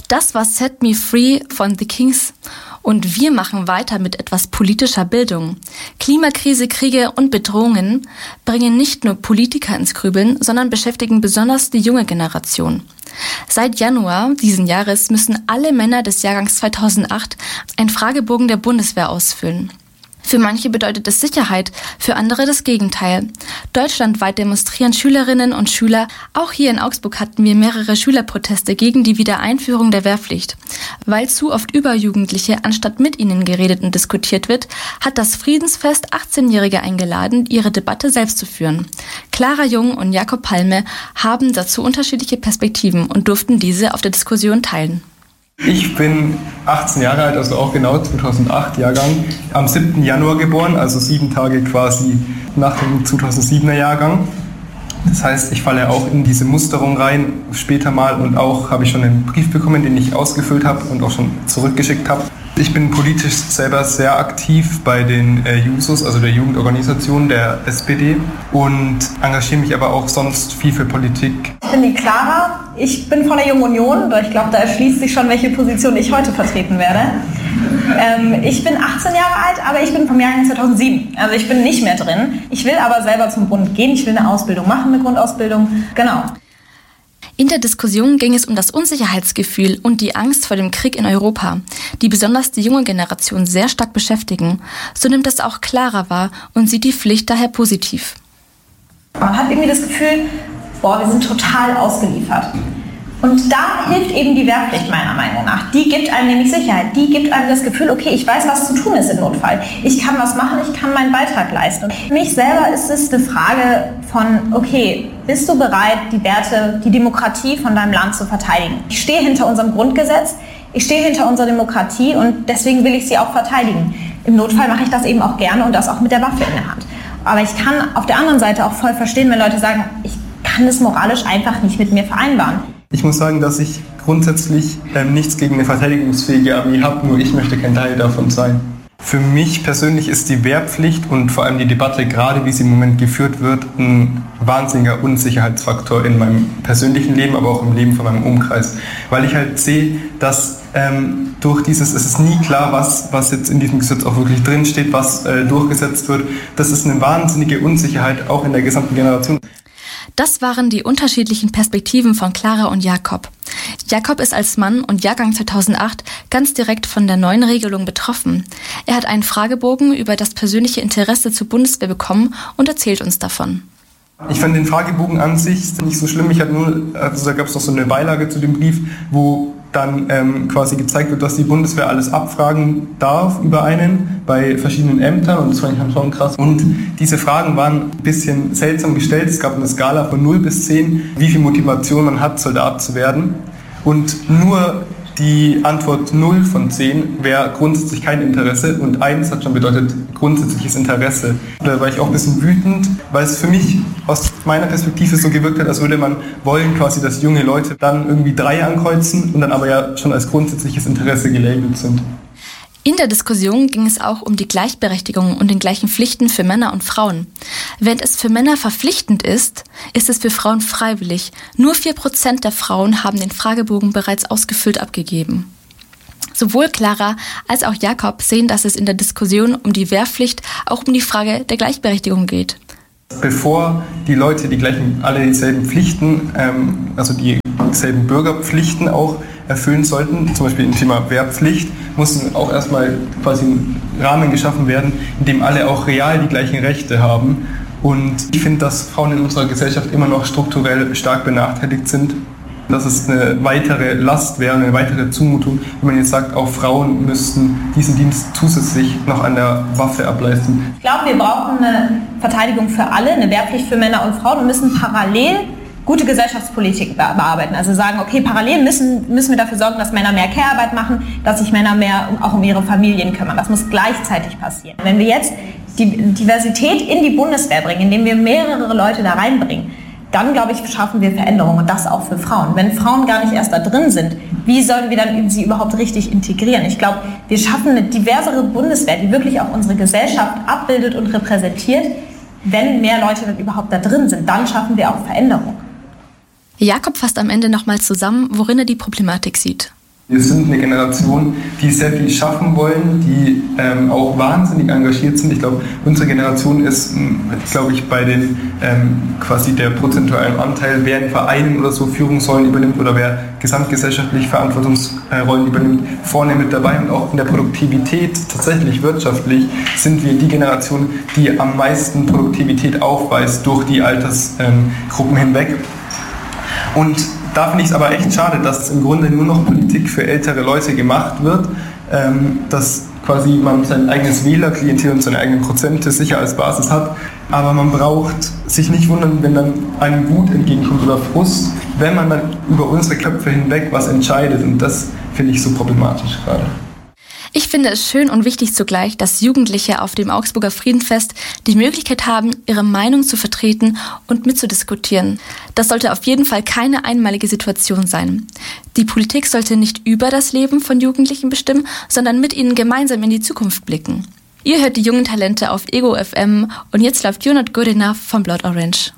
Das war Set Me Free von The Kings. Und wir machen weiter mit etwas politischer Bildung. Klimakrise, Kriege und Bedrohungen bringen nicht nur Politiker ins Grübeln, sondern beschäftigen besonders die junge Generation. Seit Januar diesen Jahres müssen alle Männer des Jahrgangs 2008 einen Fragebogen der Bundeswehr ausfüllen. Für manche bedeutet es Sicherheit, für andere das Gegenteil. Deutschlandweit demonstrieren Schülerinnen und Schüler. Auch hier in Augsburg hatten wir mehrere Schülerproteste gegen die Wiedereinführung der Wehrpflicht. Weil zu oft über Jugendliche anstatt mit ihnen geredet und diskutiert wird, hat das Friedensfest 18-Jährige eingeladen, ihre Debatte selbst zu führen. Clara Jung und Jakob Palme haben dazu unterschiedliche Perspektiven und durften diese auf der Diskussion teilen. Ich bin 18 Jahre alt, also auch genau 2008 Jahrgang, am 7. Januar geboren, also 7 Tage quasi nach dem 2007er Jahrgang. Das heißt, ich falle auch in diese Musterung rein, später mal, und auch habe ich schon einen Brief bekommen, den ich ausgefüllt habe und auch schon zurückgeschickt habe. Ich bin politisch selber sehr aktiv bei den Jusos, also der Jugendorganisation der SPD, und engagiere mich aber auch sonst viel für Politik. Ich bin die Clara, ich bin von der Jungen Union, ich glaube, da erschließt sich schon, welche Position ich heute vertreten werde. Ich bin 18 Jahre alt, aber ich bin vom Jahrgang 2007, also ich bin nicht mehr drin. Ich will aber selber zum Bund gehen, ich will eine Ausbildung machen, eine Grundausbildung, genau. In der Diskussion ging es um das Unsicherheitsgefühl und die Angst vor dem Krieg in Europa, die besonders die junge Generation sehr stark beschäftigen. So nimmt es auch Clara wahr und sieht die Pflicht daher positiv. Man hat irgendwie das Gefühl, wir sind total ausgeliefert. Und da hilft eben die Wehrpflicht meiner Meinung nach. Die gibt einem nämlich Sicherheit. Die gibt einem das Gefühl, okay, ich weiß, was zu tun ist im Notfall. Ich kann was machen, ich kann meinen Beitrag leisten. Und für mich selber ist es eine Frage von, okay, bist du bereit, die Werte, die Demokratie von deinem Land zu verteidigen? Ich stehe hinter unserem Grundgesetz, ich stehe hinter unserer Demokratie und deswegen will ich sie auch verteidigen. Im Notfall mache ich das eben auch gerne und das auch mit der Waffe in der Hand. Aber ich kann auf der anderen Seite auch voll verstehen, wenn Leute sagen, ich kann das moralisch einfach nicht mit mir vereinbaren. Ich muss sagen, dass ich grundsätzlich nichts gegen eine verteidigungsfähige Armee habe, nur ich möchte kein Teil davon sein. Für mich persönlich ist die Wehrpflicht und vor allem die Debatte, gerade wie sie im Moment geführt wird, ein wahnsinniger Unsicherheitsfaktor in meinem persönlichen Leben, aber auch im Leben von meinem Umkreis. Weil ich halt sehe, dass durch dieses, es ist nie klar, was jetzt in diesem Gesetz auch wirklich drinsteht, was durchgesetzt wird. Das ist eine wahnsinnige Unsicherheit auch in der gesamten Generation. Das waren die unterschiedlichen Perspektiven von Clara und Jakob. Jakob ist als Mann und Jahrgang 2008 ganz direkt von der neuen Regelung betroffen. Er hat einen Fragebogen über das persönliche Interesse zur Bundeswehr bekommen und erzählt uns davon. Ich fand den Fragebogen an sich nicht so schlimm. Da gab es noch so eine Beilage zu dem Brief, wo dann quasi gezeigt wird, dass die Bundeswehr alles abfragen darf über einen bei verschiedenen Ämtern, und das fand ich schon krass. Und diese Fragen waren ein bisschen seltsam gestellt. Es gab eine Skala von 0 bis 10, wie viel Motivation man hat, Soldat zu werden. Und nur die Antwort 0 von 10 wäre grundsätzlich kein Interesse, und 1 hat schon bedeutet grundsätzliches Interesse. Da war ich auch ein bisschen wütend, weil es für mich aus meiner Perspektive so gewirkt hat, als würde man wollen quasi, dass junge Leute dann irgendwie 3 ankreuzen und dann aber ja schon als grundsätzliches Interesse gelabelt sind. In der Diskussion ging es auch um die Gleichberechtigung und den gleichen Pflichten für Männer und Frauen. Während es für Männer verpflichtend ist, ist es für Frauen freiwillig. Nur 4% der Frauen haben den Fragebogen bereits ausgefüllt abgegeben. Sowohl Clara als auch Jakob sehen, dass es in der Diskussion um die Wehrpflicht auch um die Frage der Gleichberechtigung geht. Bevor die Leute alle dieselben Pflichten, also dieselben Bürgerpflichten auch erfüllen sollten, zum Beispiel im Thema Wehrpflicht, mussten auch erstmal quasi ein Rahmen geschaffen werden, in dem alle auch real die gleichen Rechte haben. Und ich finde, dass Frauen in unserer Gesellschaft immer noch strukturell stark benachteiligt sind. Dass es eine weitere Last wäre, eine weitere Zumutung, wenn man jetzt sagt, auch Frauen müssten diesen Dienst zusätzlich noch an der Waffe ableisten. Ich glaube, wir brauchen eine Verteidigung für alle, eine Wehrpflicht für Männer und Frauen und müssen parallel gute Gesellschaftspolitik bearbeiten. Also sagen, okay, parallel müssen wir dafür sorgen, dass Männer mehr Care-Arbeit machen, dass sich Männer mehr auch um ihre Familien kümmern. Das muss gleichzeitig passieren. Wenn wir jetzt die Diversität in die Bundeswehr bringen, indem wir mehrere Leute da reinbringen, dann, glaube ich, schaffen wir Veränderungen, und das auch für Frauen. Wenn Frauen gar nicht erst da drin sind, wie sollen wir dann sie überhaupt richtig integrieren? Ich glaube, wir schaffen eine diversere Bundeswehr, die wirklich auch unsere Gesellschaft abbildet und repräsentiert. Wenn mehr Leute dann überhaupt da drin sind, dann schaffen wir auch Veränderungen. Jakob fasst am Ende nochmal zusammen, worin er die Problematik sieht. Wir sind eine Generation, die sehr viel schaffen wollen, die auch wahnsinnig engagiert sind. Ich glaube, unsere Generation ist, glaube ich, bei den quasi der prozentualen Anteil, wer in Vereinen oder so Führungsrollen übernimmt oder wer gesamtgesellschaftlich Verantwortungsrollen übernimmt, vorne mit dabei. Und auch in der Produktivität, tatsächlich wirtschaftlich, sind wir die Generation, die am meisten Produktivität aufweist durch die Altersgruppen hinweg. Und da finde ich es aber echt schade, dass im Grunde nur noch Politik für ältere Leute gemacht wird, dass quasi man sein eigenes Wählerklientel und seine eigenen Prozente sicher als Basis hat, aber man braucht sich nicht wundern, wenn dann einem Wut entgegenkommt oder Frust, wenn man dann über unsere Köpfe hinweg was entscheidet, und das finde ich so problematisch gerade. Ich finde es schön und wichtig zugleich, dass Jugendliche auf dem Augsburger Friedenfest die Möglichkeit haben, ihre Meinung zu vertreten und mitzudiskutieren. Das sollte auf jeden Fall keine einmalige Situation sein. Die Politik sollte nicht über das Leben von Jugendlichen bestimmen, sondern mit ihnen gemeinsam in die Zukunft blicken. Ihr hört die jungen Talente auf Ego FM und jetzt läuft You're Not Good Enough von Blood Orange.